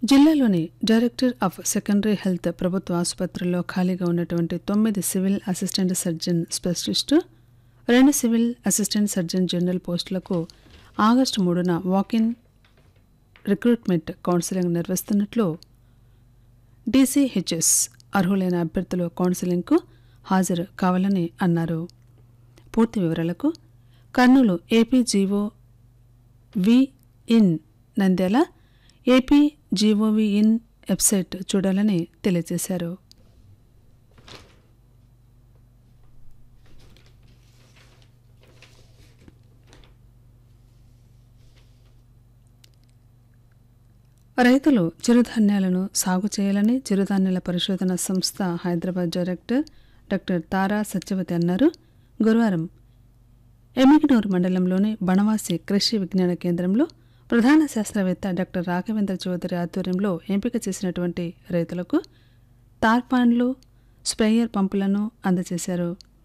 జిల్లాలోని director of secondary health ప్రభుత్వ ఆసుపత్రుల్లో ఖాళీగా ఉన్నటువంటి 9 civil assistant surgeon specialist, 2 civil assistant surgeon general పోస్టులకు ఆగస్టు 3న వాకిన్ రిక్రూట్మెంట్ కౌన్సిలింగ్ నిర్వహిస్తున్నట్లు డీసీహెచ్ఎస్ అర్హులైన అభ్యర్థులు కౌన్సిలింగ్కు హాజరు కావాలని అన్నారు. పూర్తి వివరాలకు Kurnool ఏపీజీఓ we in Nandyal APGOV in website చూడాలని తెలియజేశారు. రైతులు చిరుధాన్యాలను సాగు చేయాలని చిరుధాన్యాల పరిశోధన సంస్థ హైదరాబాద్ డైరెక్టర్ డాక్టర్ తారా సత్యవతి అన్నారు. గురువారం ఎమ్మిగనూరు మండలంలోని బణవాసి కృషి విజ్ఞాన కేంద్రంలో ప్రధాన శాస్త్రవేత్త డాక్టర్ రాఘవేంద్ర చౌదరి ఆధ్వర్యంలో ఎంపిక చేసినటువంటి రైతులకు తార్పాన్లు, స్ప్రేయర్ పంపులను అందజేశారు.